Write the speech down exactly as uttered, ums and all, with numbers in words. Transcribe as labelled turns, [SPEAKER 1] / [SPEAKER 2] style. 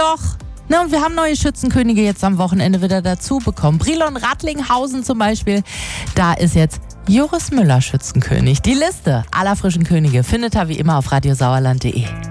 [SPEAKER 1] Doch. Ne, und wir haben neue Schützenkönige jetzt am Wochenende wieder dazu bekommen. Brilon Rattlinghausen zum Beispiel. Da ist jetzt Joris Müller Schützenkönig. Die Liste aller frischen Könige findet ihr wie immer auf radiosauerland punkt de.